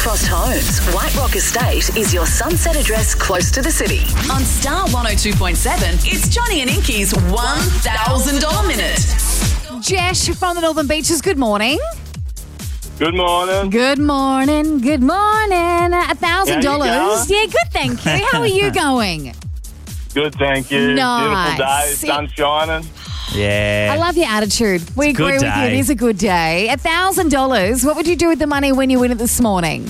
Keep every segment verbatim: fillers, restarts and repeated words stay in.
Frost Homes, White Rock Estate is your sunset address close to the city. On Star one oh two point seven, it's Johnny and Inky's one thousand dollars Minute. Jesh from the Northern Beaches, good morning. Good morning. Good morning, good morning. A thousand dollars. Yeah, good, thank you. How are you going? Good, thank you. Nice. Beautiful day, sun shining. Yeah. I love your attitude. We It's a agree good with you. It day. is a good day. A thousand dollars. What would you do with the money when you win it this morning?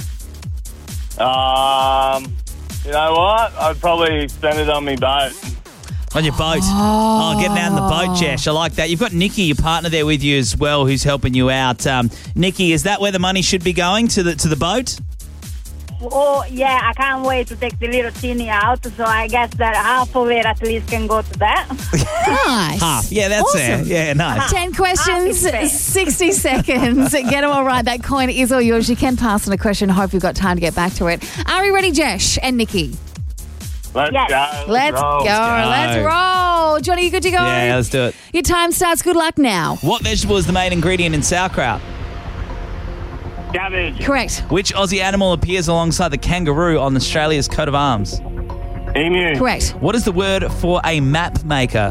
Um, you know what? I'd probably spend it on my boat. On your boat. Oh. oh, getting out on the boat, Jesh. I like that. You've got Nikki, your partner, there with you as well, who's helping you out. Um, Nikki, is that where the money should be going, to the to the boat? Oh, yeah, I can't wait to take the little teeny out, so I guess that half of it at least can go to that. Nice. Half. Yeah, that's Awesome. fair. Yeah, nice. Ten questions, Happy fair. sixty seconds. Get them all right. That coin is all yours. You can pass on a question. Hope you've got time to get back to it. Are we ready, Jesh and Nikki? Let's Yes. go. Let's roll. go. Let's roll. Johnny, you good to go? Yeah, let's do it. Your time starts. Good luck now. What vegetable is the main ingredient in sauerkraut? Cabbage. Correct. Which Aussie animal appears alongside the kangaroo on Australia's coat of arms? Emu. Correct. What is the word for a map maker?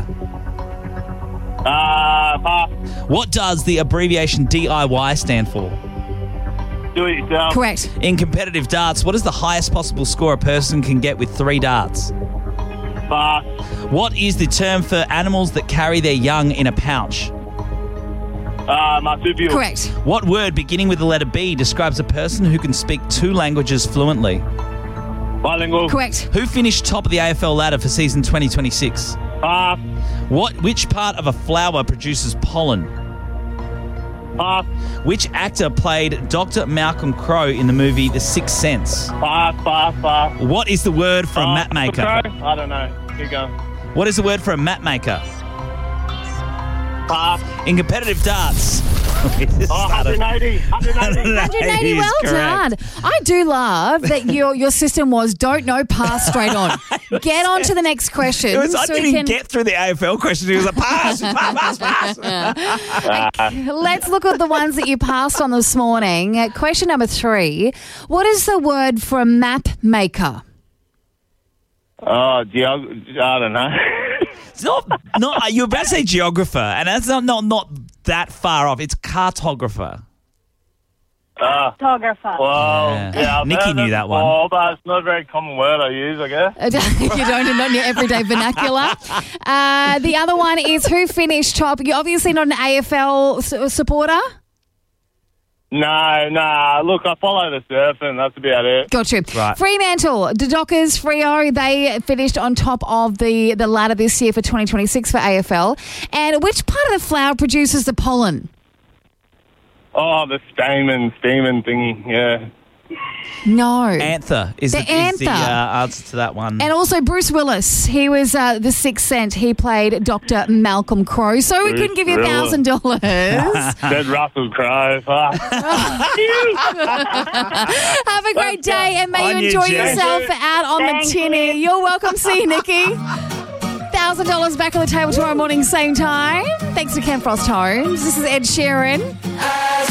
Uh, pass. What does the abbreviation D I Y stand for? Do it yourself. Correct. In competitive darts, what is the highest possible score a person can get with three darts? Pass. What is the term for animals that carry their young in a pouch? Uh, marsupial. Correct. What word beginning with the letter B describes a person who can speak two languages fluently? Bilingual. Correct. Who finished top of the A F L ladder for season twenty twenty-six? Pass. What? Which part of a flower produces pollen? Pass. Which actor played Doctor Malcolm Crowe in the movie The Sixth Sense? Pass, pass, pass. What is the word for a Uh, map maker? I don't know. Keep going. What is the word for a map maker? Pass. In competitive darts. Oh, one eighty. one eighty. one eighty, is well done. correct. I do love that your your system was don't know, pass straight on. Get on to the next question. It was, I so didn't we even can, get through the A F L questions. He was like, pass, pass, pass, pass. Let's look at the ones that you passed on this morning. Uh, Question number three. What is the word for a map maker? Oh, geog- I don't know. It's not, not, you were about to say geographer, and that's not, not, not that far off. It's cartographer. Uh, Photographer. well, Yeah. yeah, I've Nikki heard knew it that one. before, but it's not a very common word I use, I guess. you don't know in your everyday vernacular. Uh, the other one is who finished top. You're obviously not an A F L su- supporter. No, no. Look, I follow the surfing. That's about it. Got you. Right. Fremantle, the Dockers, Freo, they finished on top of the, the ladder this year for twenty twenty-six for A F L. And which part of the flower produces the pollen? Oh, the stamen, steaming thingy, yeah. No. Anther is The the, is the uh, anther. answer to that one. And also Bruce Willis, he was uh, the Sixth Sense. He played Doctor Malcolm Crowe. So we Bruce couldn't give you a Willis. thousand dollars. Said Russell Crowe. Fuck. Have a great day and may On you you, enjoy Jen. yourself out on Thank the tinny. you. You're welcome. See you, Nikki. Thousand dollars back on the table tomorrow morning, same time. Thanks to Ken Frost Homes. This is Ed Sheeran.